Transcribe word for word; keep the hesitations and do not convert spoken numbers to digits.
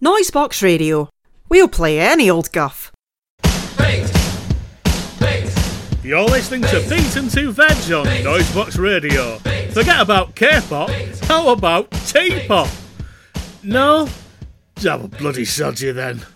Noisebox Radio. We'll play any old guff. Beat. Beat. You're listening to Beat and Two Veg on Noisebox Radio. Forget about K-pop. How about T-pop? No? Have a bloody sod you then.